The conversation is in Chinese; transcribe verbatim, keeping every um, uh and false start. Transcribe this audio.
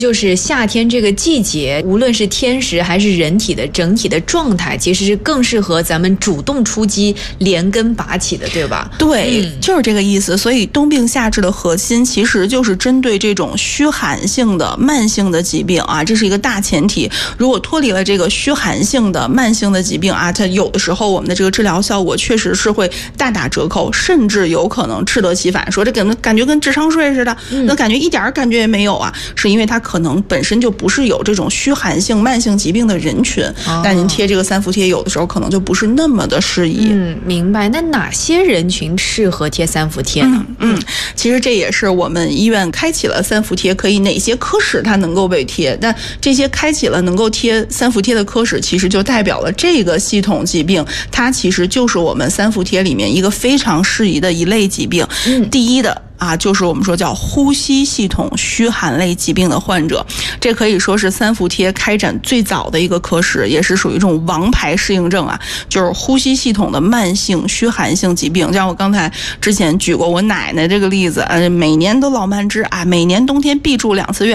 就是夏天这个季节，无论是天时还是人体的整体的状态，其实是更适合咱们主动出击、连根拔起的，对吧？ 对，嗯、就是这个意思。所以冬病夏治的核心其实就是针对这种虚寒性的慢性的疾病啊，这是一个大前提。如果脱离了这个虚寒性的慢性的疾病啊，它有的时候我们的这个治疗效果确实是会大打折扣，甚至有可能适得其反。说这感感觉跟智商税似的，那感觉一点感觉也没有啊，是因为它可能本身就不是有这种虚寒性慢性疾病的人群，哦、但您贴这个三伏贴有的时候可能就不是那么的适宜。 嗯，明白。那哪些人群适合贴三伏贴呢？ 嗯，嗯其实这也是我们医院开启了三伏贴，可以哪些科室它能够被贴？但这些开启了能够贴三伏贴的科室，其实就代表了这个系统疾病，它其实就是我们三伏贴里面一个非常适宜的一类疾病。嗯，第一的。啊，就是我们说叫呼吸系统虚寒类疾病的患者，这可以说是三伏贴开展最早的一个科室，也是属于这种王牌适应症啊，就是呼吸系统的慢性虚寒性疾病。像我刚才之前举过我奶奶这个例子，呃，每年都老慢支啊，每年冬天必住两次院。